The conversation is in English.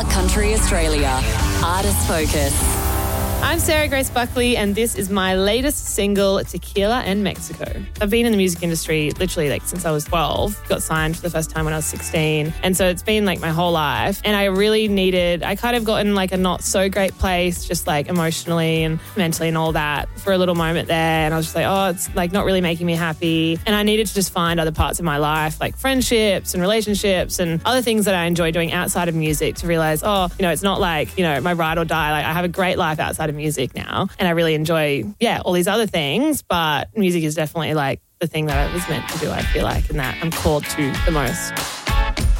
Star Country Australia. Artist Focus. I'm Sarah Grace Buckley, and this is my latest single, Tequila and Mexico. I've been in the music industry literally since I was 12, got signed for the first time when I was 16. And so it's been my whole life. And I kind of got in a not so great place, just emotionally and mentally and all that for a little moment there. And I was just it's not really making me happy. And I needed to just find other parts of my life, like friendships and relationships and other things that I enjoy doing outside of music to realize, it's not my ride or die. I have a great life outside of music now, and I really enjoy all these other things, but music is definitely the thing that I was meant to do, I feel like, and that I'm called to the most.